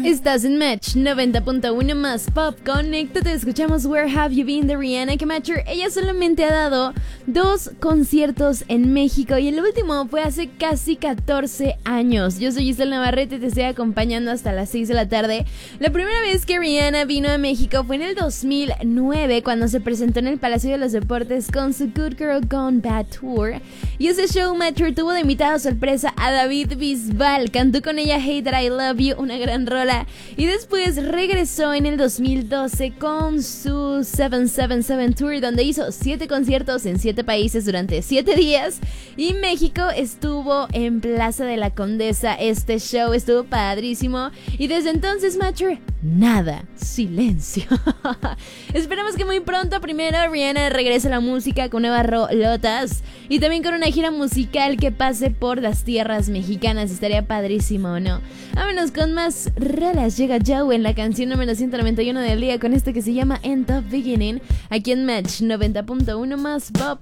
Estás en Match 90.1 más Pop. Conéctate, escuchamos Where Have You Been de Rihanna. Que Matcher, ella solamente ha dado 2 conciertos en México y el último fue hace casi 14 años. Yo soy Giselle Navarrete y te estoy acompañando hasta las 6 de la tarde. La primera vez que Rihanna vino a México fue en el 2009 cuando se presentó en el Palacio de los Deportes con su Good Girl Gone Bad Tour. Y ese show, Matcher, tuvo de invitado sorpresa a David Bisbal. Cantó con ella Hey That I Love You, una gran rola. Y después regresó en el 2012 con su 777 Tour, donde hizo 7 conciertos en 7 países durante 7 días. Y México estuvo en Plaza de la Condesa. Este show estuvo padrísimo. Y desde entonces, Matcher, nada, silencio. Esperamos que muy pronto, primero, Rihanna regrese a la música con nuevas rolotas y también con una gira musical que pase por las tierras mexicanas. Estaría padrísimo, ¿no? Vámonos con más rolas. Llega Joe en la canción número 191 del día con este que se llama End of Beginning, aquí en Match 90.1 más Pop.